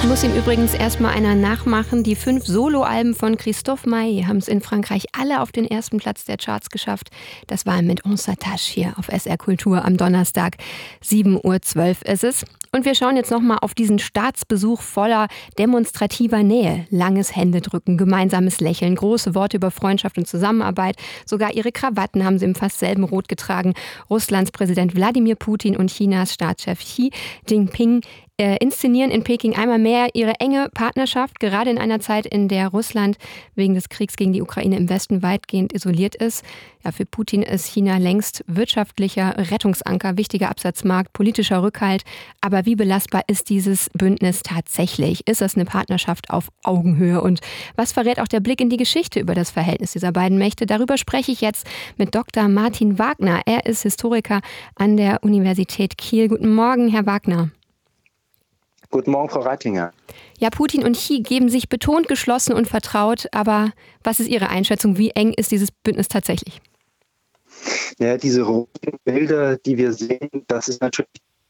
Das muss ihm übrigens erstmal einer nachmachen. Die 5 Soloalben von Christophe Maé haben es in Frankreich alle auf den ersten Platz der Charts geschafft. Das war mit On s'attache hier auf SR Kultur am Donnerstag. 7:12 Uhr ist es. Und wir schauen jetzt nochmal auf diesen Staatsbesuch voller demonstrativer Nähe. Langes Händedrücken, gemeinsames Lächeln, große Worte über Freundschaft und Zusammenarbeit. Sogar ihre Krawatten haben sie im fast selben Rot getragen. Russlands Präsident Wladimir Putin und Chinas Staatschef Xi Jinping inszenieren in Peking einmal mehr ihre enge Partnerschaft, gerade in einer Zeit, in der Russland wegen des Kriegs gegen die Ukraine im Westen weitgehend isoliert ist. Ja, für Putin ist China längst wirtschaftlicher Rettungsanker, wichtiger Absatzmarkt, politischer Rückhalt. Aber wie belastbar ist dieses Bündnis tatsächlich? Ist das eine Partnerschaft auf Augenhöhe? Und was verrät auch der Blick in die Geschichte über das Verhältnis dieser beiden Mächte? Darüber spreche ich jetzt mit Dr. Martin Wagner. Er ist Historiker an der Universität Kiel. Guten Morgen, Herr Wagner. Guten Morgen, Frau Reitinger. Ja, Putin und Xi geben sich betont geschlossen und vertraut. Aber was ist Ihre Einschätzung? Wie eng ist dieses Bündnis tatsächlich? Ja, diese roten Bilder, die wir sehen, das ist natürlich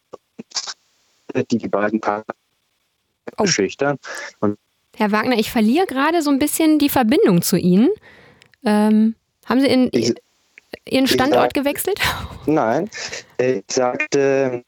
die beiden Partner schüchtern. Und Herr Wagner, ich verliere gerade so ein bisschen die Verbindung zu Ihnen. Haben Sie Ihren Standort gewechselt? Nein, ich sagte,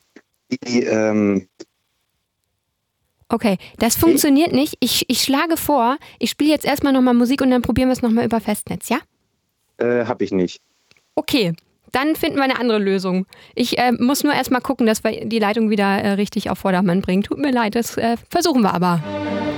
Okay, das funktioniert nicht. Ich schlage vor, ich spiele jetzt erstmal nochmal Musik und dann probieren wir es nochmal über Festnetz, ja? Habe ich nicht. Okay, dann finden wir eine andere Lösung. Ich muss nur erstmal gucken, dass wir die Leitung wieder richtig auf Vordermann bringen. Tut mir leid, das versuchen wir aber.